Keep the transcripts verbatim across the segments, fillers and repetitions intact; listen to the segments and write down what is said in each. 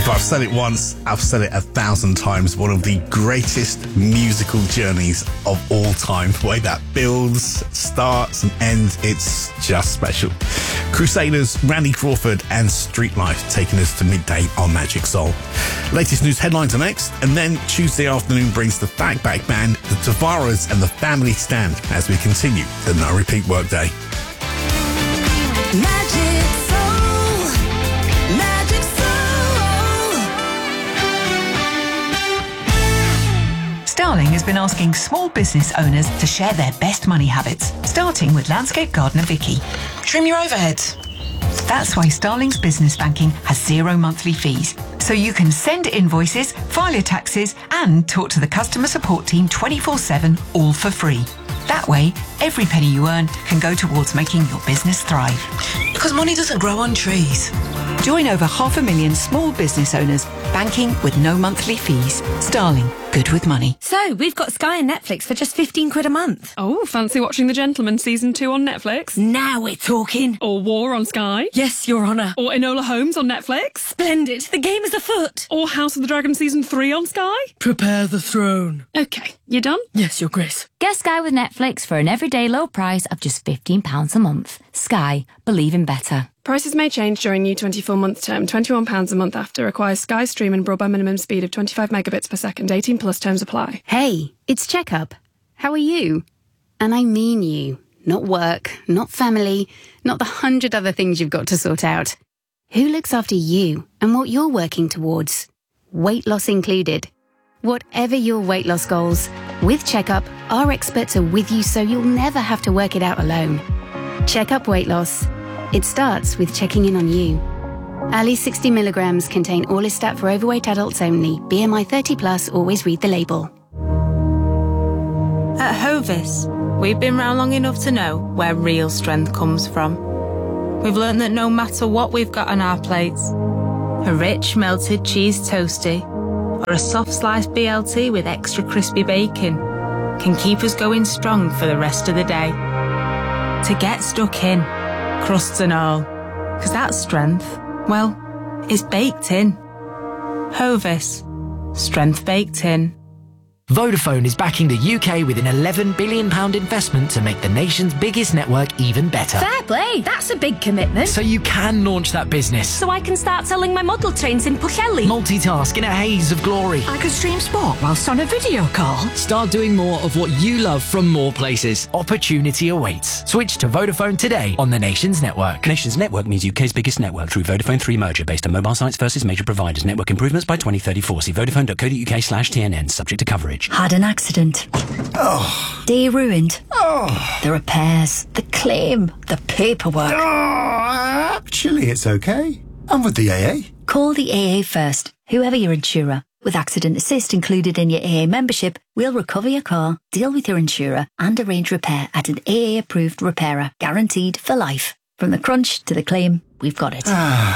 If I've said it once, I've said it a thousand times. One of the greatest musical journeys of all time. The way that builds, starts and ends, it's just special. Crusaders, Randy Crawford and Street Life taking us to midday on Magic Soul. Latest news headlines are next, and then Tuesday afternoon brings the Fatback Band, the Tavares and the Family Stand as we continue the No Repeat Workday. Magic Soul, Magic Soul. Starling has been asking small business owners to share their best money habits, starting with landscape gardener Vicky. Trim your overheads. That's why Starling's business banking has zero monthly fees. So you can send invoices, file your taxes, and talk to the customer support team twenty-four seven, all for free. That way, every penny you earn can go towards making your business thrive. Because money doesn't grow on trees. Join over half a million small business owners banking with no monthly fees. Starling, good with money. So, we've got Sky and Netflix for just fifteen quid a month. Oh, fancy watching The Gentleman Season two on Netflix? Now we're talking. Or War on Sky? Yes, Your Honour. Or Enola Holmes on Netflix? Splendid. The game is afoot. Or House of the Dragon Season three on Sky? Prepare the throne. OK, you done? Yes, Your Grace. Get Sky with Netflix for an everyday low price of just fifteen pounds a month. Sky, believe in better. Prices may change during new twenty-four month term. twenty-one pounds a month after. Requires Sky Stream and broadband minimum speed of twenty-five megabits per second. eighteen plus terms apply. Hey, it's Checkup. How are you? And I mean you. Not work, not family, not the hundred other things you've got to sort out. Who looks after you and what you're working towards? Weight loss included. Whatever your weight loss goals, with Checkup, our experts are with you so you'll never have to work it out alone. Checkup Weight Loss. It starts with checking in on you. Ali sixty milligrams contain Orlistat for overweight adults only. B M I thirty plus, always read the label. At Hovis, we've been round long enough to know where real strength comes from. We've learned that no matter what we've got on our plates, a rich melted cheese toastie or a soft sliced B L T with extra crispy bacon can keep us going strong for the rest of the day. To get stuck in, crusts and all, because that strength, well, is baked in. Hovis, strength baked in. Vodafone is backing the U K with an eleven billion pounds investment to make the nation's biggest network even better. Fair play. That's a big commitment. So you can launch that business. So I can start selling my model trains in Pwllheli. Multitask in a haze of glory. I could stream sport whilst on a video call. Start doing more of what you love from more places. Opportunity awaits. Switch to Vodafone today on the nation's network. Nation's network means U K's biggest network through Vodafone three merger based on mobile sites versus major providers. Network improvements by twenty thirty-four. See vodafone.co.uk slash TNN. Subject to coverage. Had an accident. Oh. Day ruined. Oh. The repairs, the claim, the paperwork. Oh. Actually, it's okay. I'm with the A A. Call the A A first, whoever your insurer. With Accident Assist included in your A A membership, we'll recover your car, deal with your insurer, and arrange repair at an A A-approved repairer, guaranteed for life. From the crunch to the claim, we've got it.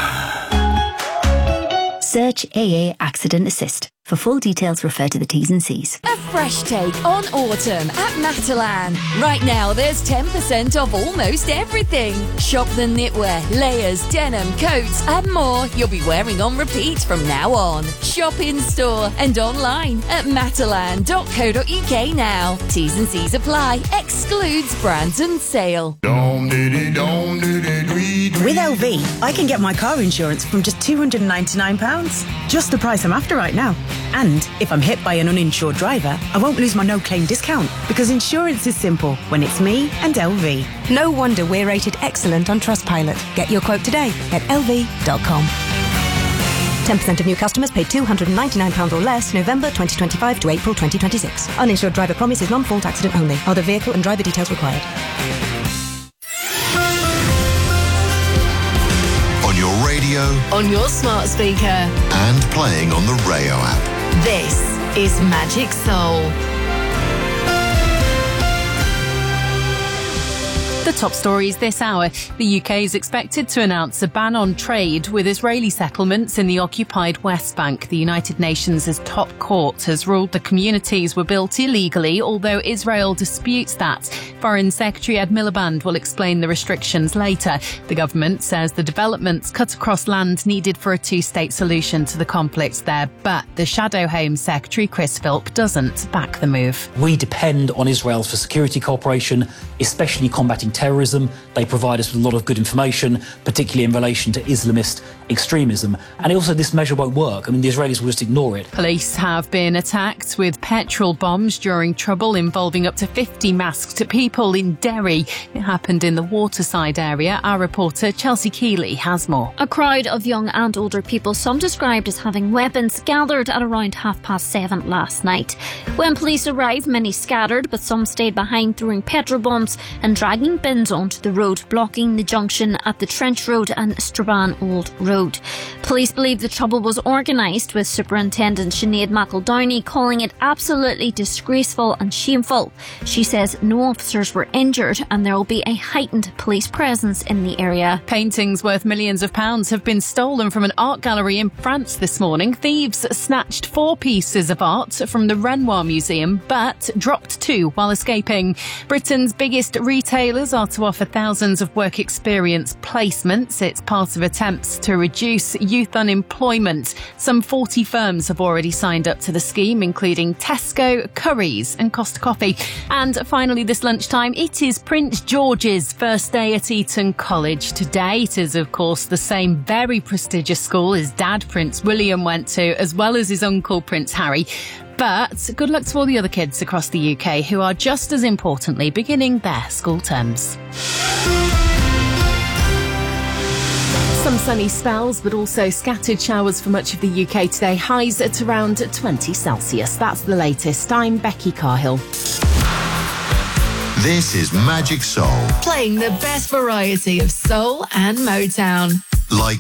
Search A A Accident Assist. For full details, refer to the T's and C's. A fresh take on autumn at Matalan. Right now, there's ten percent off almost everything. Shop the knitwear, layers, denim, coats, and more you'll be wearing on repeat from now on. Shop in store and online at matalan dot co dot uk now. T's and C's apply. Excludes brands and sale. With L V, I can get my car insurance from just two hundred ninety-nine pounds. Just the price I'm after right now. And if I'm hit by an uninsured driver, I won't lose my no-claim discount, because insurance is simple when it's me and L V. No wonder we're rated excellent on Trustpilot. Get your quote today at L V dot com. ten percent of new customers paid two hundred ninety-nine pounds or less November twenty twenty-five to April twenty twenty-six. Uninsured driver promise is non-fault accident only. Other vehicle and driver details required. On your radio, On your smart speaker. and playing on the Rayo app. This is Magic Soul. The top stories this hour. The U K is expected to announce a ban on trade with Israeli settlements in the occupied West Bank. The United Nations' top court has ruled the communities were built illegally, although Israel disputes that. Foreign Secretary Ed Miliband will explain the restrictions later. The government says the developments cut across land needed for a two-state solution to the conflict there, but the Shadow Home Secretary Chris Philp doesn't back the move. We depend on Israel for security cooperation, especially combating terrorism. They provide us with a lot of good information, particularly in relation to Islamist extremism. And also this measure won't work. I mean, the Israelis will just ignore it. Police have been attacked with petrol bombs during trouble involving up to fifty masked people in Derry. It happened in the Waterside area. Our reporter Chelsea Keeley has more. A crowd of young and older people, some described as having weapons, gathered at around half past seven last night. When police arrived, many scattered, but some stayed behind, throwing petrol bombs and dragging bins onto the road, blocking the junction at the Trench Road and Strabane Old Road. Police believe the trouble was organised, with Superintendent Sinead McEldowney calling it absolutely disgraceful and shameful. She says no officers were injured and there will be a heightened police presence in the area. Paintings worth millions of pounds have been stolen from an art gallery in France this morning. Thieves snatched four pieces of art from the Renoir Museum, but dropped two while escaping. Britain's biggest retailers are to offer thousands of work experience placements. It's part of attempts to reduce youth unemployment. Some forty firms have already signed up to the scheme, including Tesco, Currys and Costa Coffee. And finally, this lunchtime, it is Prince George's first day at Eton College. Today, it is, of course, the same very prestigious school his dad, Prince William, went to, as well as his uncle, Prince Harry. But good luck to all the other kids across the U K who are just as importantly beginning their school terms. Some sunny spells, but also scattered showers for much of the U K today. Highs at around twenty Celsius. That's the latest. I'm Becky Carhill. This is Magic Soul. Playing the best variety of soul and Motown. Like